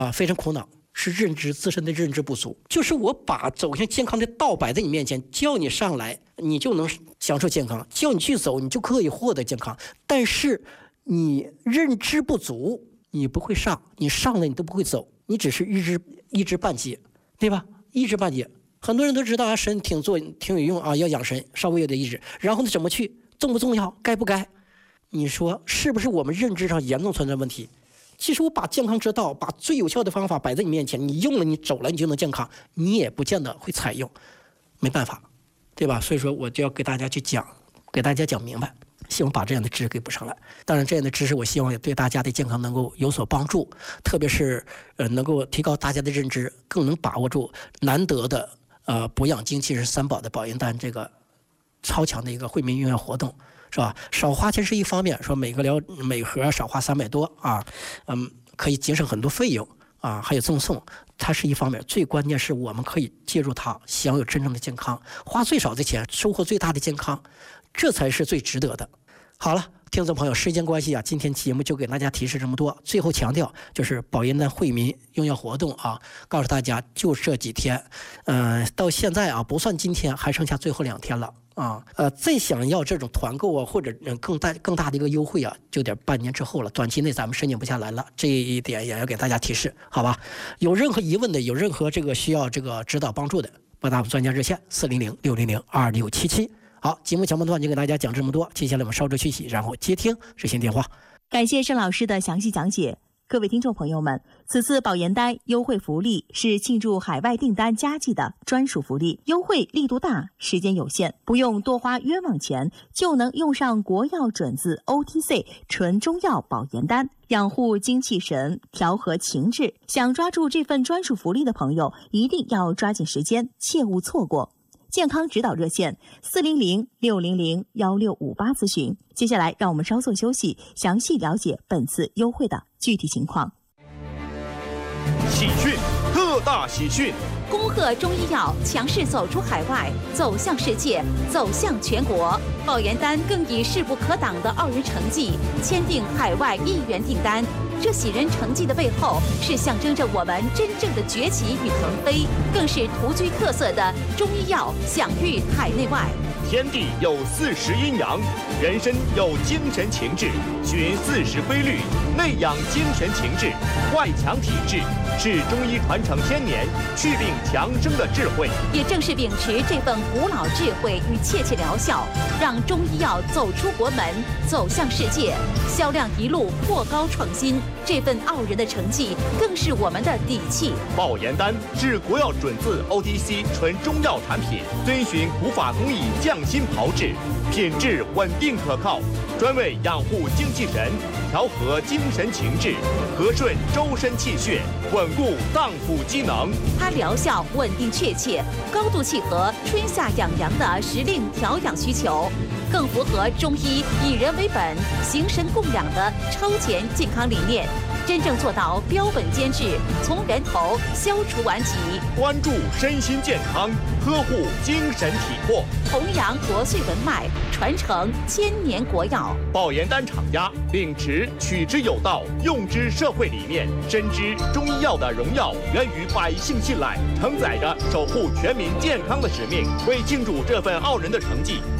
非常苦恼，是自身的认知不足。就是我把走向健康的道摆在你面前，叫你上来，你就能享受健康；叫你去走，你就可以获得健康。但是你认知不足，你不会上，你上了你都不会走，你只是一知半解，对吧？一知半解。很多人都知道神挺有用要养神，稍微有点意志。然后呢，怎么去？重不重要？该不该？你说是不是我们认知上严重存在问题？其实我把健康之道，把最有效的方法摆在你面前，你用了，你走了，你就能健康，你也不见得会采用，没办法，对吧？所以说我就要给大家讲明白，希望把这样的知识给补上来。当然，这样的知识我希望也对大家的健康能够有所帮助，特别是能够提高大家的认知，更能把握住难得的补养精气神三宝的保元丹这个超强的一个惠民用药活动，是吧？少花钱是一方面，说每盒少花300多可以节省很多费用还有赠送，它是一方面。最关键是我们可以借助它享有真正的健康，花最少的钱收获最大的健康，这才是最值得的。好了，听众朋友，时间关系今天节目就给大家提示这么多。最后强调，就是保元丹惠民用药活动告诉大家就这几天，到现在不算今天，还剩下最后2天了再想要这种团购或者更大的一个优惠就得半年之后了，短期内咱们申请不下来了，这一点也要给大家提示，好吧？有任何疑问的，有任何需要指导帮助的，拨打我们专家热线400-600-2677。好，节目前半段就给大家讲这么多，接下来我们稍作休息，然后接听热线电话。 感谢盛老师的详细讲解。各位听众朋友们，此次保元丹优惠福利是庆祝海外订单佳绩的专属福利，优惠力度大，时间有限，不用多花冤枉钱就能用上国药准字 OTC 纯中药保元丹，养护精气神，调和情志。想抓住这份专属福利的朋友，一定要抓紧时间，切勿错过。健康指导热线400-600-1658咨询。接下来让我们稍作休息，详细了解本次优惠的具体情况。 喜讯，特大喜讯！ 恭贺中医药强势走出海外，走向世界，走向全国。保元丹更以势不可挡的2人成绩签订海外1元订单。这喜人成绩的背后，是象征着我们真正的崛起与腾飞，更是独具特色的中医药享誉海内外。 天地有40阴阳，人身有精神情志，循40规律，内养精神情志，外强体质，是中医传承1000年、祛病强身的智慧。 也正是秉持这份古老智慧与切切疗效，让中医药走出国门，走向世界，销量一路破高创新。这份傲人的成绩，更是我们的底气。 保元丹是国药准字 OTC 纯中药产品，遵循古法工艺匠心炮制，品质稳定可靠，专为养护精气神，调和精神情志，和顺周身气血，稳固脏腑机能。 它疗效稳定确切，高度契合春夏养阳的时令调养需求，更符合中医以人为本、形神共养的超前健康理念，真正做到标本兼治，从源头消除顽疾， 关注身心健康，呵护精神体魄， 弘扬国粹文脉，传承1000年国药。 保元丹厂家秉持取之有道、用之社会理念，深知中医药的荣耀源于百姓信赖，承载着守护全民健康的使命。为庆祝这份傲人的成绩，